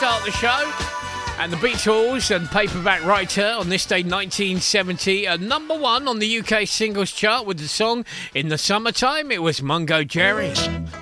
start the show. And the Beatles and Paperback Writer on this day 1970, number one on the UK singles chart with the song In the Summertime. It was Mungo Jerry.